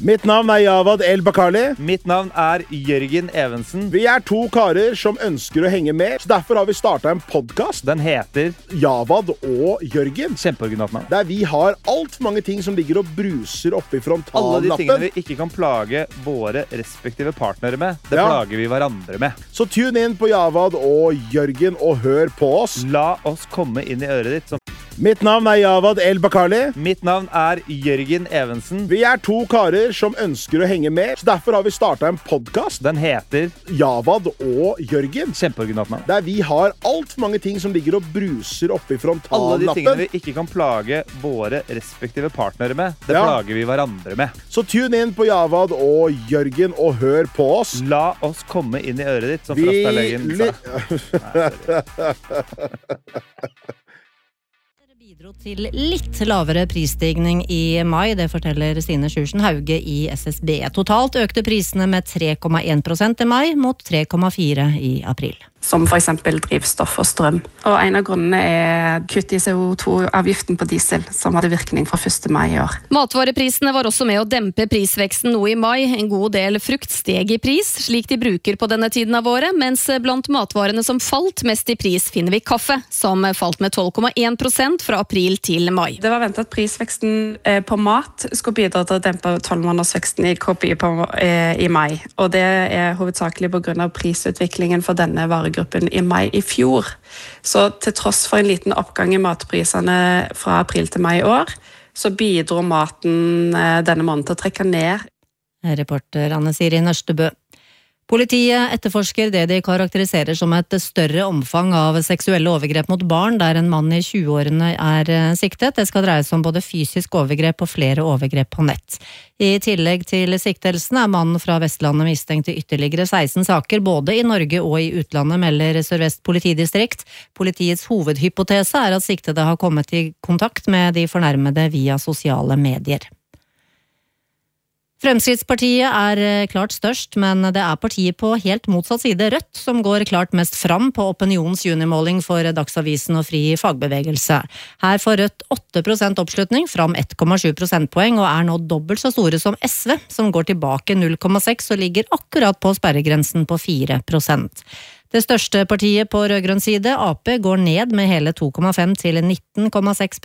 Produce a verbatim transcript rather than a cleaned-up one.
Mitt navn er Javad El-Bakkali. Mitt navn er Jørgen Evensen. Vi er to karer som ønsker å henge med, så derfor har vi startet en podcast. Den heter Javad og Jørgen. Kjempeoriginalt navn. Der vi har alt for mange ting som ligger og bruser oppe i frontallappen. Alle de tingene vi ikke kan plage våre respektive partnere med, det Ja. plager vi hverandre med. Så tune inn på Javad og Jørgen og hør på oss. La oss komme inn i øret ditt. Som Mitt navn er Javad El-Bakkali. Mitt navn er Jørgen Evensen. Vi er to karer som ønsker å henge med, så derfor har vi startet en podcast. Den heter Javad og Jørgen. Kjempeoriginalt navn. Der vi har alt for mange ting som ligger og bruser oppe i Alle de tingene frontallappen. vi ikke kan plage våre respektive partnere med, det Ja. plager vi hverandre med. Så tune inn på Javad og Jørgen og hør på oss. La oss komme inn i øret ditt, som Vi Frastad-legen sa. Bidro til litt lavere prisstigning i mai, det forteller Stine Sjursen Hauge i S S B. Totalt økte prisene med tre komma en prosent i mai, mot tre komma fire i april. Som for eksempel drivstoff og strøm. Og en av grunnene er kutt i C O to avgiften på diesel, som hadde virkning fra første mai i år. Matvareprisene var også med å dempe prisveksten nå i mai. En god del frukt steg i pris, slik de bruker på denne tiden av året, mens blant matvarene som falt mest i pris finner vi kaffe, som falt med tolv komma en prosent fra april til mai. Det var ventet at prisveksten eh, på mat skulle bidra til å dempe tolvmånedersveksten i K P I på, eh, i mai. Og det er hovedsakelig på grunn av prisutviklingen for denne varegruppen i mai i fjor. Så til tross for en liten oppgang i matprisene fra april til mai i år, så bidro maten eh, denne måneden til å trekke ned. Reporter Anne Siri Nørstebø. Politiet etterforsker det de karakteriserer som et større omfang av seksuelle overgrep mot barn, der en mann i tjueårene er siktet. Det skal dreie seg om både fysisk overgrep og flere overgrep på nett. I tillegg til siktelsen er mannen fra Vestlandet mistenkt i ytterligere seksten saker, både i Norge og i utlandet, melder Sør-Vest politidistrikt. Politiets hovedhypotese er at siktede har kommet i kontakt med de fornærmede via sosiale medier. Fremskrittspartiet er klart størst, men det er partiet på helt motsatt side, Rødt, som går klart mest fram på Opinions junimåling for Dagsavisen og Fri fagbevegelse. Her får Rødt åtte prosent oppslutning, fram ett komma sju prosentpoeng, og er nå dobbelt så store som S V, som går tilbake null komma seks og ligger akkurat på sperregrensen på fire prosent. Det største partiet på rødgrønn side, A P, går ned med hele to komma fem til nitten komma seks